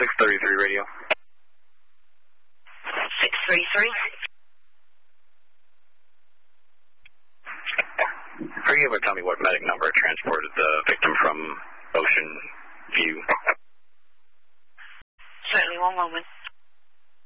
633 radio. 633. Are you able to tell me what medic number transported the victim from Ocean View? Certainly, one moment.